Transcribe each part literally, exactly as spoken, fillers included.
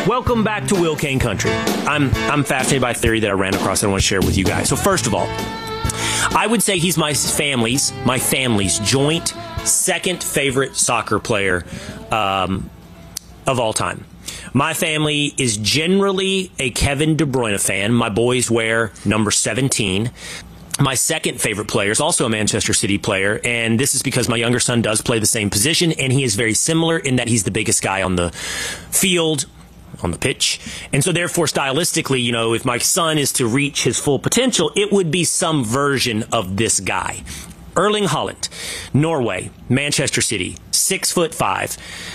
Welcome back to Will Kane Country. I'm I'm fascinated by a theory that I ran across that I want to share with you guys. So first of all, I would say he's my family's my family's joint second favorite soccer player um, of all time. My family is generally a Kevin De Bruyne fan. My boys wear number seventeen. My second favorite player is also a Manchester City player, and this is because my younger son does play the same position, and he is very similar in that he's the biggest guy on the field, on the pitch. And so therefore, stylistically, you know, if my son is to reach his full potential, it would be some version of this guy. Erling Haaland, Norway, Manchester City, six foot five,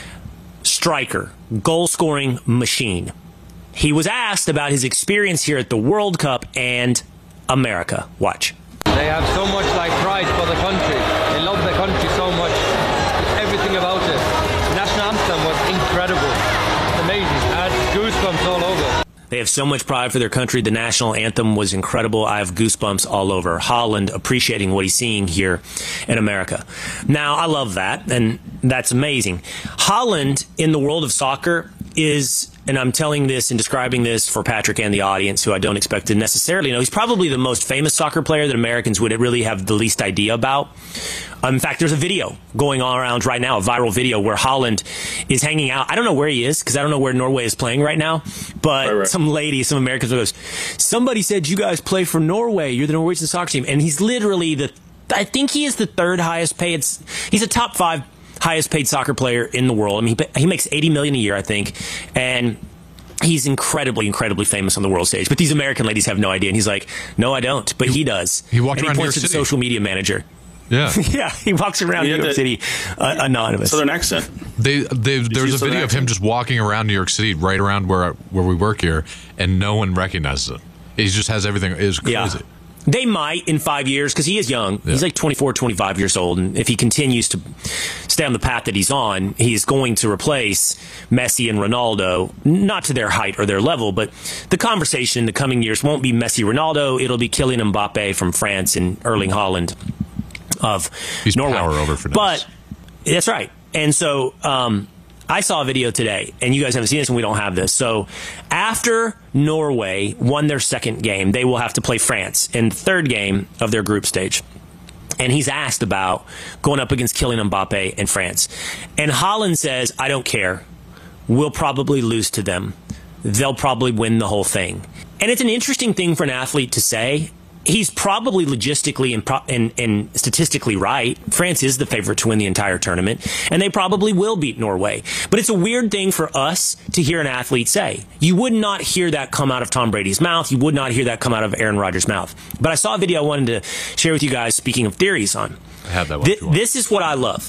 striker, goal-scoring machine. He was asked about his experience here at the World Cup and America. Watch. They have so much like pride for the country. They love the country so much. Everything about it. The national anthem was incredible. It's amazing. I had goosebumps all over. They have so much pride for their country. The national anthem was incredible. I have goosebumps all over. Haaland appreciating what he's seeing here in America. Now, I love that, and that's amazing. Haaland in the world of soccer is, and I'm telling this and describing this for Patrick and the audience, who I don't expect to necessarily know, he's probably the most famous soccer player that Americans would really have the least idea about. Um, in fact, there's a video going on around right now, a viral video where Haaland is hanging out. I don't know where he is because I don't know where Norway is playing right now, but right, right. some lady, some Americans goes, somebody said you guys play for Norway. You're the Norwegian soccer team. And he's literally the, I think he is the third highest paid. He's a top five highest paid soccer player in the world. I mean, he, he makes eighty million dollars a year, I think, and he's incredibly, incredibly famous on the world stage. But these American ladies have no idea, and he's like, no, I don't, but he, he does. He walked and around he New points York to the City. social media manager. Yeah, yeah, he walks around New York the, City uh, anonymous. Southern accent. They, they there's a video accent? of him just walking around New York City, right around where where we work here, and no one recognizes him. He just has everything. It's crazy. Yeah. They might in five years because he is young. Yeah. He's like twenty-four, twenty-five years old. And if he continues to stay on the path that he's on, he's going to replace Messi and Ronaldo, not to their height or their level, but the conversation in the coming years won't be Messi, Ronaldo. It'll be Kylian Mbappe from France and Erling Haaland of he's Norway. Power over for But that's right. And so um, I saw a video today, and you guys haven't seen this and we don't have this. So after Norway won their second game, they will have to play France in the third game of their group stage. And he's asked about going up against Kylian Mbappe and France. And Haaland says, I don't care. We'll probably lose to them. They'll probably win the whole thing. And it's an interesting thing for an athlete to say. He's probably logistically and, pro and, and statistically right. France is the favorite to win the entire tournament, and they probably will beat Norway. But it's a weird thing for us to hear an athlete say. You would not hear that come out of Tom Brady's mouth. You would not hear that come out of Aaron Rodgers' mouth. But I saw a video I wanted to share with you guys, speaking of theories on. I have that one. Th this is what I love.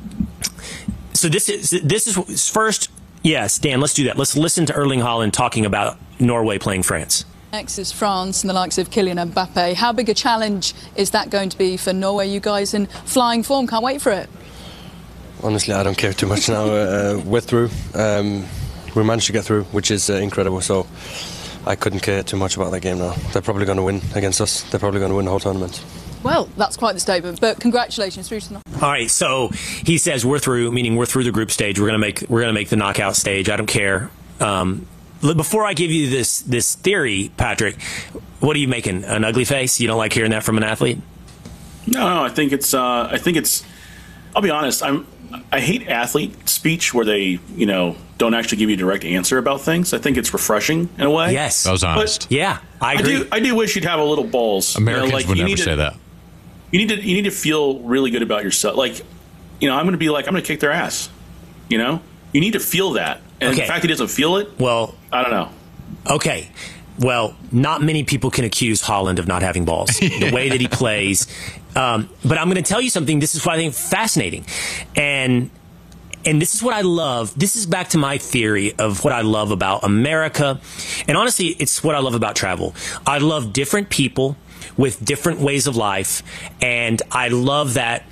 So this is, this is first, yes, Dan, let's do that. Let's listen to Erling Haaland talking about Norway playing France. Next is France and the likes of Kylian Mbappe. How big a challenge is that going to be for Norway? You guys in flying form, can't wait for it. Honestly, I don't care too much now. Uh, we're through. Um, we managed to get through, which is uh, incredible. So I couldn't care too much about that game now. They're probably going to win against us. They're probably going to win the whole tournament. Well, that's quite the statement. But congratulations, through to the. All right, so he says we're through, meaning we're through the group stage. We're gonna make we're gonna make the knockout stage. I don't care. Um, Before I give you this this theory, Patrick, what are you making? An ugly face? You don't like hearing that from an athlete? No, no. I think it's. Uh, I think it's. I'll be honest. I'm. I hate athlete speech where they, you know, don't actually give you a direct answer about things. I think it's refreshing in a way. Yes, that was honest. But yeah, I agree. I do. I do wish you'd have a little balls. Americans you know, like, would you never need to, say that. You need to. You need to feel really good about yourself. Like, you know, I'm going to be like, I'm going to kick their ass. You know, you need to feel that. And okay. the fact he doesn't feel it, well, I don't know. Okay. Well, not many people can accuse Haaland of not having balls. The way that he plays. Um, but I'm going to tell you something. This is what I think fascinating. And and this is what I love. This is back to my theory of what I love about America. And honestly, it's what I love about travel. I love different people with different ways of life. And I love that